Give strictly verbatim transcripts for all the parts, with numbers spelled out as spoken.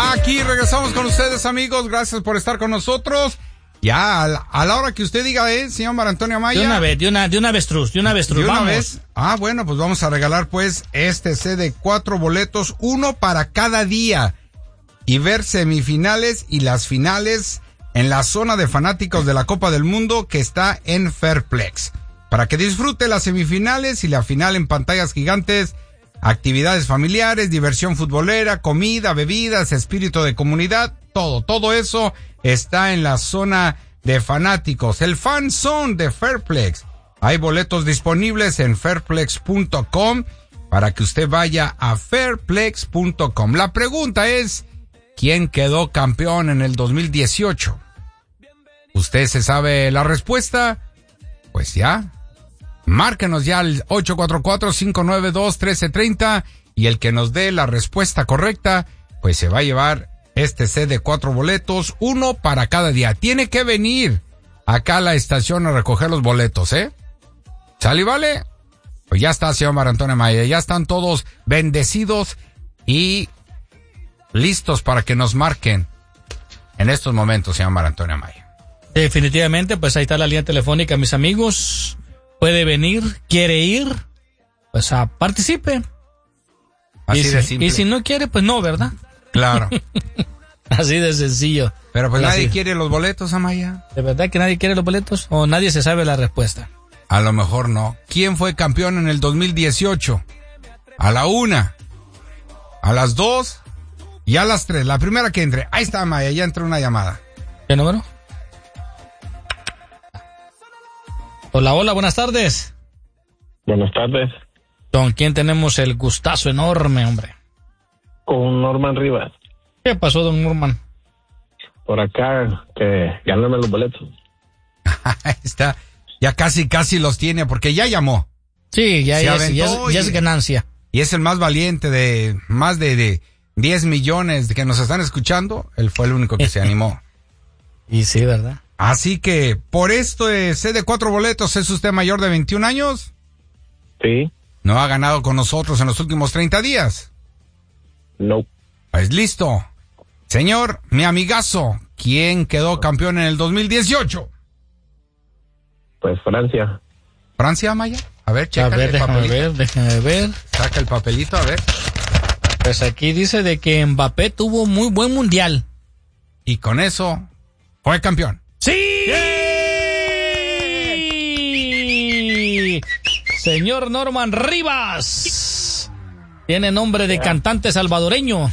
Aquí regresamos con ustedes, amigos. Gracias por estar con nosotros. Ya, a la, a la hora que usted diga, ¿eh, señor Mar Antonio Amaya? De una vez, de una, de una avestruz, de una avestruz. ¿De una vamos. vez? Ah, bueno, pues vamos a regalar, pues, este set de cuatro boletos, uno para cada día. Y ver semifinales y las finales en la zona de fanáticos de la Copa del Mundo que está en Fairplex. Para que disfrute las semifinales y la final en pantallas gigantes, actividades familiares, diversión futbolera, comida, bebidas, espíritu de comunidad, todo, todo eso está en la zona de fanáticos, el Fan Zone de Fairplex. Hay boletos disponibles en fairplex punto com para que usted vaya a fairplex punto com. La pregunta es, ¿quién quedó campeón en el dos mil dieciocho? ¿Usted se sabe la respuesta? Pues ya, márquenos ya al ocho cuatro cuatro, cinco nueve dos, uno tres tres cero y el que nos dé la respuesta correcta, pues se va a llevar este set de cuatro boletos, uno para cada día. Tiene que venir acá a la estación a recoger los boletos, ¿eh? ¿Sale y vale? Pues ya está, señor Mar Antonio Amaya, ya están todos bendecidos y listos para que nos marquen en estos momentos, señor Mar Antonio Amaya. Definitivamente, pues ahí está la línea telefónica, mis amigos. Puede venir, quiere ir, pues a participe. Así y de si, simple. Y si no quiere, pues no, ¿verdad? Claro. Así de sencillo. Pero pues Así. nadie quiere los boletos, Amaya. ¿De verdad que nadie quiere los boletos? ¿O nadie se sabe la respuesta? A lo mejor no. ¿Quién fue campeón en el dos mil dieciocho? A la una, a las dos y a las tres. La primera que entre. Ahí está, Amaya, ya entró una llamada. ¿Qué número? Hola, hola, buenas tardes. Buenas tardes. ¿Con quién tenemos el gustazo enorme, hombre? Con Norman Rivas. ¿Qué pasó, don Norman? Por acá, que ganarme los boletos. Ahí está. Ya casi, casi los tiene porque ya llamó. Sí, ya, Se ya, es, aventó ya, es, ya es y- ganancia. Y es el más valiente de más de, de diez millones de que nos están escuchando. Él fue el único que se animó. Y sí, ¿verdad? Así que, por esto de C de cuatro boletos, ¿es usted mayor de veintiún años? Sí. ¿No ha ganado con nosotros en los últimos treinta días? No. Pues listo. Señor, mi amigazo, ¿quién quedó campeón en el dos mil dieciocho? Pues Francia. ¿Francia, Maya? A ver, A checa ver, el déjame papelito. ver, déjame ver. Saca el papelito, a ver. Pues aquí dice de que Mbappé tuvo muy buen mundial. Y con eso, fue campeón. ¡Sí! Señor Norman Rivas. Tiene nombre de cantante salvadoreño.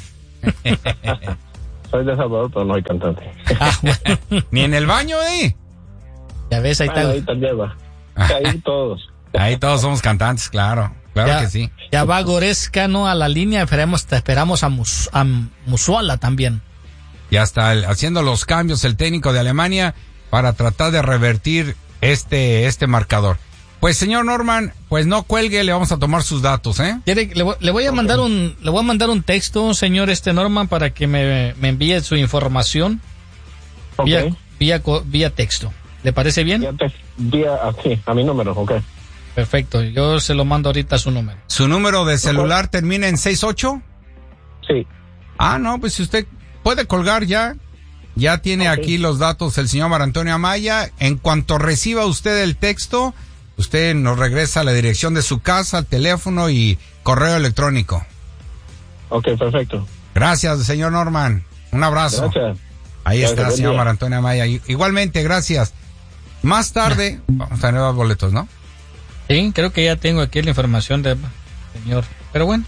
Soy de Salvador, pero no soy cantante. Ah, bueno. Ni en el baño, ¿eh? Ya ves, ahí Bueno, ahí está. también va. Ahí todos. Ahí todos somos cantantes, claro. Claro Ya, que sí. ya va Goresca, ¿no? A la línea. Esperamos, te esperamos a, Mus, a Musuala también. Ya está el- haciendo los cambios el técnico de Alemania para tratar de revertir este, este marcador. Pues, señor Norman, pues no cuelgue, le vamos a tomar sus datos, ¿eh? ¿Quiere- Le, voy- le voy a mandar un, le voy a mandar un texto, señor este Norman, para que me, me envíe su información Ok. vía, vía, co- vía texto. ¿Le parece bien? Ya te día así, a mi número, ok. Perfecto, yo se lo mando ahorita a su número. ¿Su número de celular termina en seis ocho? Sí. Ah, no, pues si usted puede colgar ya. Ya tiene Ok. aquí los datos el señor Mar Antonio Amaya. En cuanto reciba usted el texto, usted nos regresa a la dirección de su casa, teléfono y correo electrónico. Ok, perfecto. Gracias, señor Norman. Un abrazo. Gracias. Ahí Gracias, está, buen señor día. Mar Antonio Amaya. I- Igualmente, gracias. Más tarde, vamos a tener los boletos, ¿no? Sí, creo que ya tengo aquí la información del señor. Pero bueno,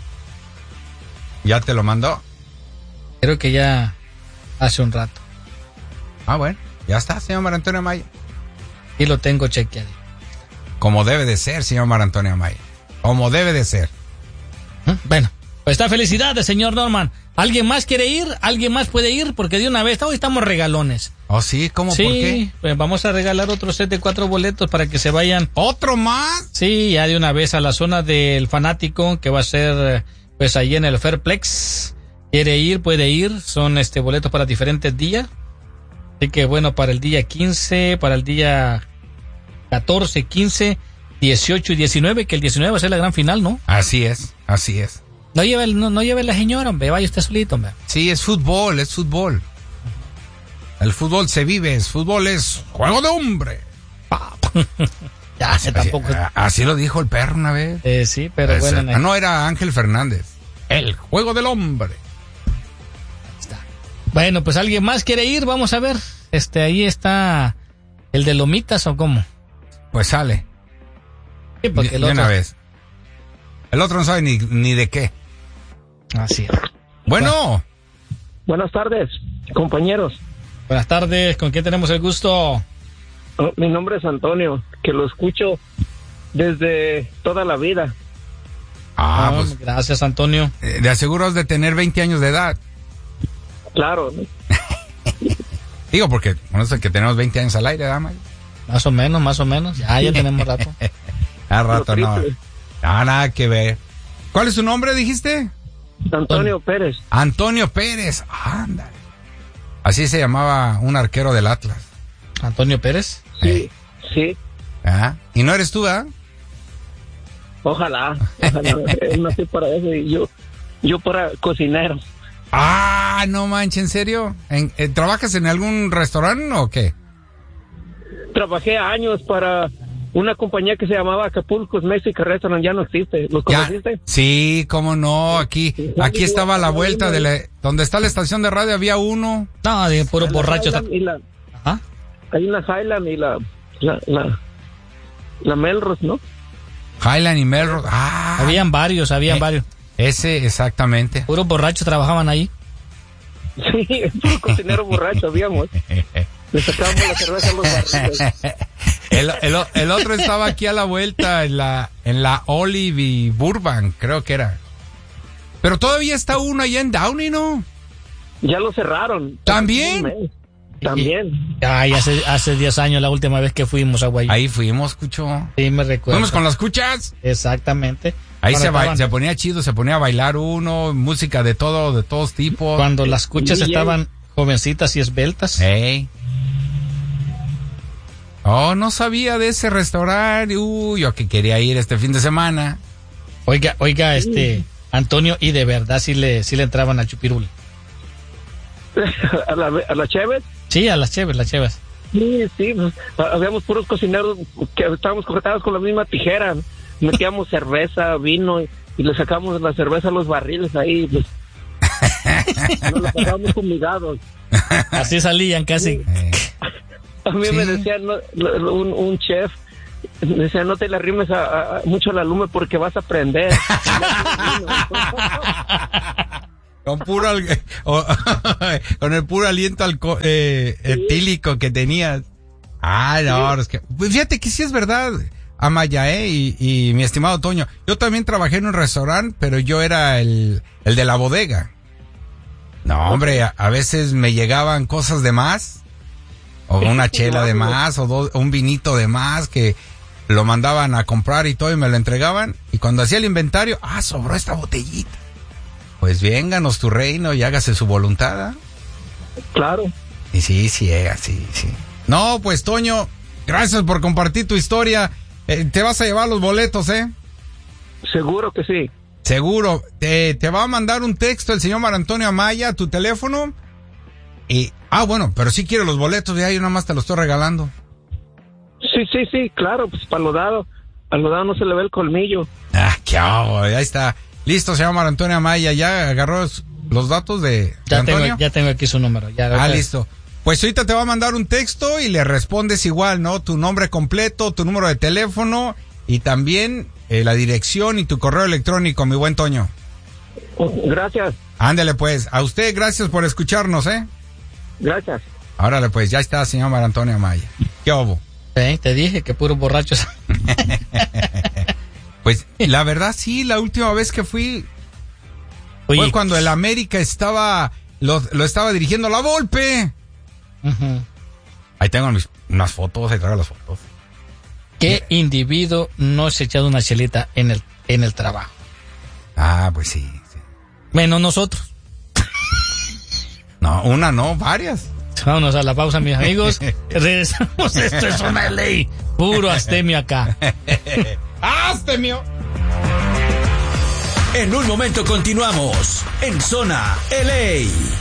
¿Ya te lo mandó? creo que ya hace un rato. Ah, bueno. Ya está, señor Mar Antonio Amaya. Y lo tengo chequeado. Como debe de ser, señor Mar Antonio Amaya. Como debe de ser. ¿Mm? Bueno, pues está felicidades, señor Norman. ¿Alguien más quiere ir? ¿Alguien más puede ir? Porque de una vez, hoy estamos regalones. ¿Oh, sí? ¿Cómo? Sí, ¿Por qué? pues vamos a regalar otro set de cuatro boletos para que se vayan. ¿Otro más? Sí, ya de una vez a la zona del fanático, que va a ser pues ahí en el Fairplex. Quiere ir, puede ir. Son este boletos para diferentes días. Así que bueno, para el día quince, para el día catorce, quince, dieciocho y diecinueve, que el diecinueve va a ser la gran final, ¿no? Así es, así es. No lleve, no, no lleve la señora, hombre, vaya usted solito, hombre. Sí, es fútbol, es fútbol. El fútbol se vive, el fútbol es juego de hombre. Ya, así, tampoco. Así lo dijo el perro una vez. Eh, sí, pero Ese, bueno. Ah, no, era Ángel Fernández. El juego del hombre. Está. Bueno, pues alguien más quiere ir, vamos a ver. Este, ahí está el de Lomitas o cómo. Pues sale. Sí, porque el de otro... una vez. El otro no sabe ni, ni de qué. Así es. Bueno. Buenas tardes, compañeros. Buenas tardes, ¿con quién tenemos el gusto? Oh, mi nombre es Antonio, que lo escucho desde toda la vida. Ah, Ah, pues. gracias, Antonio. eh, De aseguros de tener veinte años de edad. Claro, ¿no? Digo, porque no sé que tenemos veinte años al aire, dama. Más o menos, más o menos. Ya, ya tenemos rato. A rato, Lo no. triple. No, nada que ver. ¿Cuál es su nombre, dijiste? Antonio Pérez. Antonio Pérez. Ándale. Así se llamaba un arquero del Atlas. Antonio Pérez. Sí, sí. ¿Ah? ¿Y no eres tú, ah? Ojalá, ojalá. Él nací para eso y yo, yo para cocinero. Ah, no manches, ¿en serio? ¿En, eh, ¿Trabajas en algún restaurante o qué? Trabajé años para una compañía que se llamaba Acapulco's Mexican Restaurant, ya no existe. ¿Los Ya. conociste? Sí, cómo no, aquí, aquí estaba a la vuelta de la, donde está la estación de radio, había uno. No, de puro En la borracho. Highland y la, Ajá. hay una Highland y la, la, la, la Melrose, ¿no? Highland y Melrose. Ah, Habían varios, habían Eh. varios. ese, exactamente. Puros borrachos trabajaban ahí. Sí, puro cocinero borracho habíamos. Le sacábamos la cerveza a los barriles. El, el, el otro estaba aquí a la vuelta en la, en la Olive y Burbank, creo que era. Pero todavía está uno allá en Downey, ¿no? Ya lo cerraron. ¿También? Un mes. También. Ay, hace, hace diez años la última vez que fuimos a Guay. Ahí fuimos, escucho. Sí, me recuerdo. Fuimos con las cuchas. Exactamente. Ahí Cuando se, ba- estaban- se ponía chido, se ponía a bailar uno, música de todo, de todos tipos. Cuando las cuchas D J. estaban jovencitas y esbeltas. Ey. Oh, no sabía de ese restaurante. Uy, yo que quería ir este fin de semana. Oiga, oiga, este, Antonio, y de verdad sí le, sí le entraban al chupirul. a la, a la Chévez. Sí, a las cheves, las cheves. Sí, sí, pues, habíamos puros cocineros que estábamos cortados con la misma tijera. Metíamos cerveza, vino y, y le sacamos la cerveza a los barriles ahí. Pues. Nos lo pasábamos fumigados. Así salían casi. Eh, A mí Sí. me decía no, lo- un, un chef, me decía, no te le arrimes a, a- mucho a la lume porque vas a prender. Con puro al- o- con el puro aliento alco- eh, etílico que tenías. Ah, no, es que, pues fíjate que sí es verdad, Amaya, eh, y, y mi estimado Toño. Yo también trabajé en un restaurante, pero yo era el, el de la bodega. No, hombre, a, a veces me llegaban cosas de más, o una chela de más, o dos, un vinito de más que lo mandaban a comprar y todo y me lo entregaban. Y cuando hacía el inventario, ah, sobró esta botellita. Pues vénganos tu reino y hágase su voluntad. ¿eh? Claro. Y sí, sí, eh, sí, sí. No, pues Toño, gracias por compartir tu historia. Eh, te vas a llevar los boletos, ¿eh? Seguro que sí. Seguro. Te, te va a mandar un texto el señor Mar Antonio Amaya a tu teléfono. Y, ah, bueno, pero sí quiero los boletos, ya yo nada más te los estoy regalando. Sí, sí, sí, claro, pues para lo dado. A lo dado no se le ve el colmillo. Ah, qué hago, ahí está. Listo, señor Mar Antonio Amaya, ya agarró los- los datos de, de Ya Antonio. tengo, ya tengo aquí su número. Ya, Ah, ahorita- listo. Pues ahorita te va a mandar un texto y le respondes igual, ¿no? Tu nombre completo, tu número de teléfono y también eh, la dirección y tu correo electrónico, mi buen Toño. Oh, gracias, Ándale pues, a usted gracias por escucharnos, ¿eh? gracias. Órale pues, ya está, señor Mar Antonio Amaya. ¿Qué hubo? Sí, te dije que puros borrachos. Pues la verdad sí, la última vez que fui Oye, fue cuando el América estaba, lo, lo estaba dirigiendo la Volpe. ujú. Ahí tengo mis, unas fotos, ahí traigo las fotos. ¿Qué individuo no se ha echado una chelita en el, en el trabajo? Ah, pues sí, sí. Menos nosotros. No, una no, varias. Vámonos a la pausa, mis amigos. Regresamos. Esto es una ley. Puro astemio acá. ¡Astemio! En un momento continuamos en Zona L A.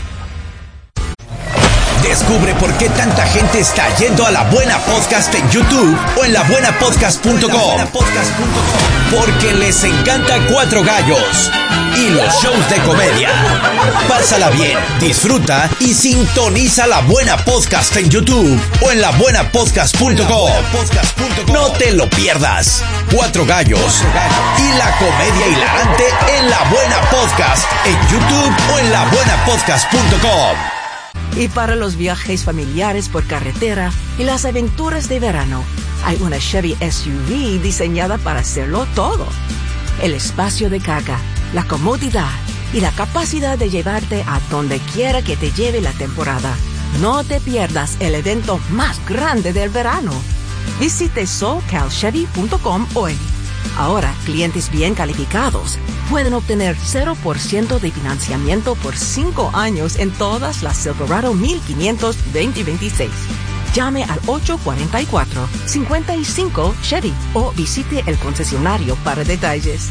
Descubre por qué tanta gente está yendo a La Buena Podcast en YouTube o en la buena podcast punto com. Porque les encanta Cuatro Gallos y los shows de comedia. Pásala bien, disfruta y sintoniza La Buena Podcast en YouTube o en la buena podcast punto com. No te lo pierdas. Cuatro Gallos y la comedia hilarante en La Buena Podcast en YouTube o en la buena podcast punto com. Y para los viajes familiares por carretera y las aventuras de verano, hay una Chevy S U V diseñada para hacerlo todo. El espacio de carga, la comodidad y la capacidad de llevarte a donde quiera que te lleve la temporada. No te pierdas el evento más grande del verano. Visite socal chevy punto com hoy. Ahora, clientes bien calificados pueden obtener cero por ciento de financiamiento por cinco años en todas las Silverado mil quinientos veinte veintiséis. Llame al ocho cuatro cuatro, cinco cinco Chevy o visite el concesionario para detalles.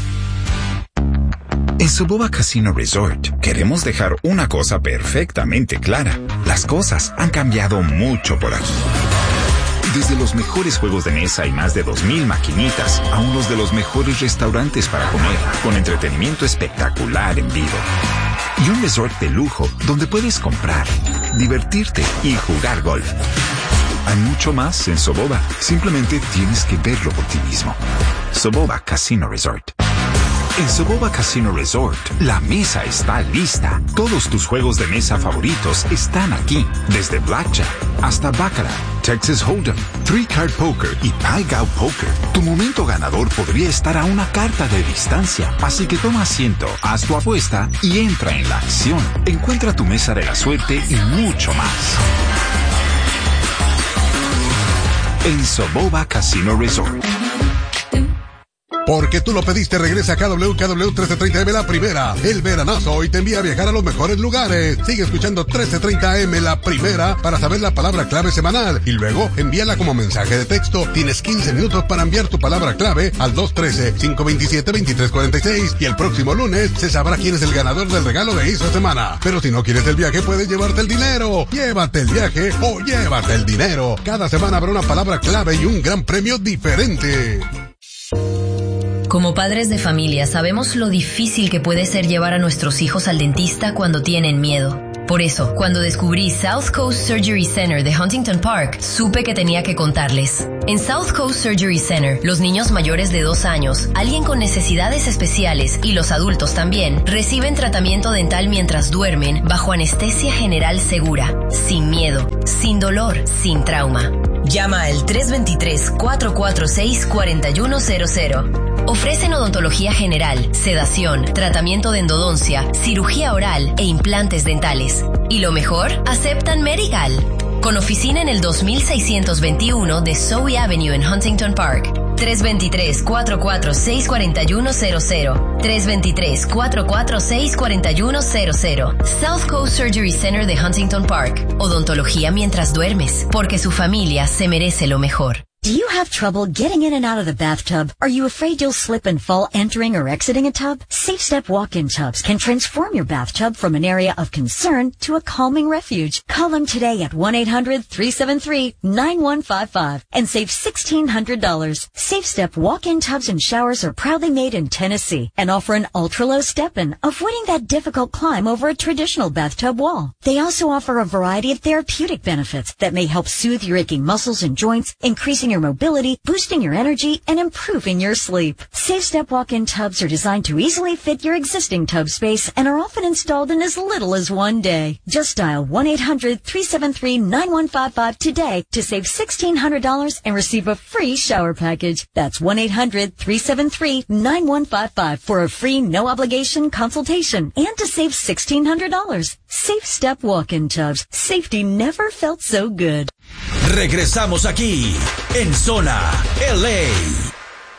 En Soboba Casino Resort queremos dejar una cosa perfectamente clara. Las cosas han cambiado mucho por aquí. Desde los mejores juegos de mesa y más de dos mil maquinitas a unos de los mejores restaurantes para comer, con entretenimiento espectacular en vivo. Y un resort de lujo donde puedes comprar, divertirte y jugar golf. Hay mucho más en Soboba. Simplemente tienes que verlo por ti mismo. Soboba Casino Resort. En Soboba Casino Resort, la mesa está lista. Todos tus juegos de mesa favoritos están aquí. Desde Blackjack hasta Baccarat, Texas Hold'em, Three Card Poker y Pai Gow Poker. Tu momento ganador podría estar a una carta de distancia. Así que toma asiento, haz tu apuesta y entra en la acción. Encuentra tu mesa de la suerte y mucho más. En Soboba Casino Resort. Porque tú lo pediste, regresa a K W K W trece treinta M La Primera. El veranazo hoy te envía a viajar a los mejores lugares. Sigue escuchando trece treinta M La Primera para saber la palabra clave semanal. Y luego envíala como mensaje de texto. Tienes quince minutos para enviar tu palabra clave al dos uno tres, cinco dos siete, dos tres cuatro seis. Y el próximo lunes se sabrá quién es el ganador del regalo de esta semana. Pero si no quieres el viaje, puedes llevarte el dinero. Llévate el viaje o llévate el dinero. Cada semana habrá una palabra clave y un gran premio diferente. Como padres de familia sabemos lo difícil que puede ser llevar a nuestros hijos al dentista cuando tienen miedo. Por eso, cuando descubrí South Coast Surgery Center de Huntington Park, supe que tenía que contarles. En South Coast Surgery Center, los niños mayores de dos años, alguien con necesidades especiales y los adultos también, reciben tratamiento dental mientras duermen bajo anestesia general segura, sin miedo, sin dolor, sin trauma. Llama al tres dos tres, cuatro cuatro seis, cuatro uno cero cero. Ofrecen odontología general, sedación, tratamiento de endodoncia, cirugía oral e implantes dentales. Y lo mejor, aceptan Medical. Con oficina en el dos mil seiscientos veintiuno de Zoe Avenue en Huntington Park. tres dos tres, cuatro cuatro seis, cuatro uno cero cero. tres dos tres, cuatro cuatro seis, cuatro uno cero cero. South Coast Surgery Center de Huntington Park. Odontología mientras duermes, porque su familia se merece lo mejor. Do you have trouble getting in and out of the bathtub? Are you afraid you'll slip and fall entering or exiting a tub? Safe Step walk-in tubs can transform your bathtub from an area of concern to a calming refuge. Call them today at one eight hundred, three seven three, nine one five five and save sixteen hundred dollars. Safe Step walk-in tubs and showers are proudly made in Tennessee and offer an ultra-low step-in, avoiding that difficult climb over a traditional bathtub wall. They also offer a variety of therapeutic benefits that may help soothe your aching muscles and joints, increasing your mobility, boosting your energy, and improving your sleep. Safe Step walk-in tubs are designed to easily fit your existing tub space and are often installed in as little as one day. Just dial one eight hundred, three seven three, nine one five five today to save sixteen hundred dollars and receive a free shower package. That's one eight hundred, three seven three, nine one five five for a free no-obligation consultation and to save sixteen hundred dollars. Safe Step walk-in tubs. Safety never felt so good. Regresamos aquí en Zona L A.